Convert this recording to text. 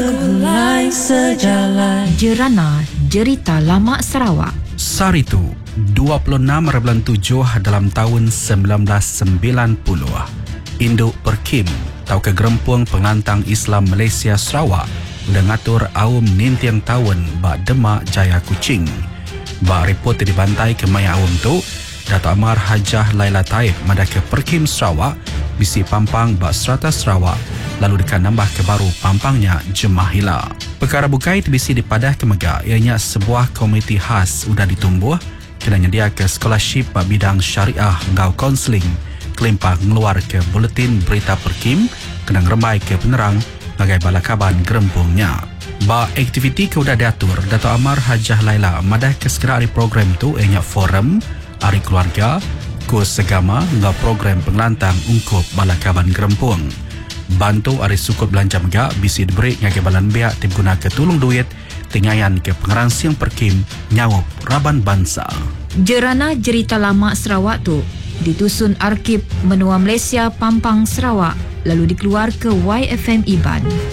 Tergulai sejalan. Jerana Jerita Lama Sarawak. Saritu 26/7 dalam tahun 1990. Induk Perkim atau Kegerempung Pengantang Islam Malaysia Sarawak mengatur awam nintiang tahun bak Demak Jaya Kuching. Bak report dibantai ke maya awam tu, Dato' Amar Hajah Laila Taib madah ke Perkim Sarawak bisi pampang bak serata Sarawak lalu dekan nambah ke baru pampangnya Jemaah Hila. Perkara bukai bisi dipadah ke Megak ianya sebuah komiti khas sudah ditumbuh kena nyedia ke scholarship bak bidang syariah ngau kaunseling kelimpah ngeluar ke buletin berita Perkim kena ngeremai ke penerang bagai balakaban gerempungnya. Ba aktiviti ke udah diatur Dato' Amar Hajah Laila madah ke segera hari program tu ianya forum hari keluarga kurs segama ngau program pengelantang ungkup balakaban gerempung. Bantu hari sukut belanja megak bisi diberi ngagai balan biak tim guna ke tulung duit tingayan ke pengarang siang Perkim nyawup Raban Bangsa. Jerana Jerita Lama Sarawak tu ditusun Arkib Menua Malaysia Pampang Sarawak lalu dikeluar ke YFM Iban.